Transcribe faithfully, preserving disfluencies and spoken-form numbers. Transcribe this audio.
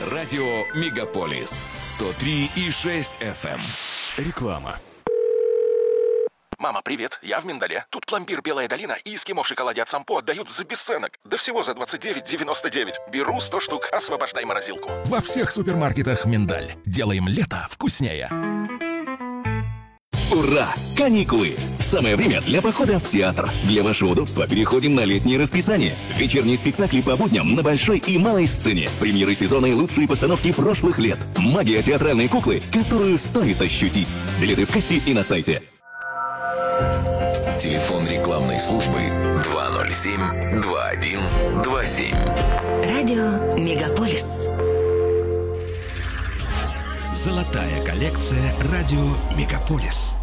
Радио Мегаполис сто три и шесть эф эм. Реклама. Мама, привет, я в Миндале. Тут пломбир «Белая долина» и эскимо в шоколаде от Сампо отдают за бесценок. Да всего за двадцать девять девяносто девять. Беру сто штук, освобождай морозилку. Во всех супермаркетах «Миндаль». Делаем лето вкуснее. Ура! Каникулы! Самое время для похода в театр. Для вашего удобства переходим на летнее расписание. Вечерние спектакли по будням на большой и малой сцене. Премьеры сезона и лучшие постановки прошлых лет. Магия театральной куклы, которую стоит ощутить. Билеты в кассе и на сайте. Телефон рекламной службы два ноль семь два один два семь. Радио Мегаполис. Золотая коллекция «Радио Мегаполис».